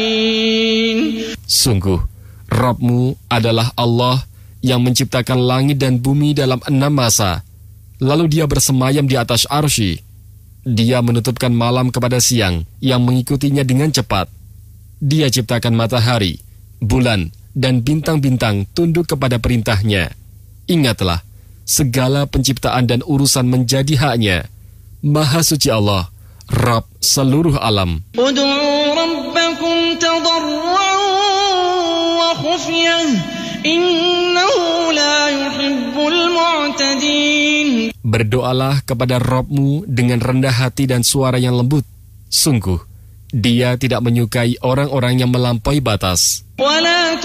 Sungguh, Rabb-Mu adalah Allah yang menciptakan langit dan bumi dalam 6 masa. Lalu Dia bersemayam di atas arsy. Dia menutupkan malam kepada siang yang mengikutinya dengan cepat. Dia ciptakan matahari, bulan, dan bintang-bintang tunduk kepada perintahnya. Ingatlah, segala penciptaan dan urusan menjadi haknya. Maha suci Allah, Rabb seluruh alam. Ud'u rabbakum tadarru'an wa khufyah, innahu la yuhibbul mu'tadin. Berdoalah kepada Rabb-Mu dengan rendah hati dan suara yang lembut. Sungguh, Dia tidak menyukai orang-orang yang melampaui batas.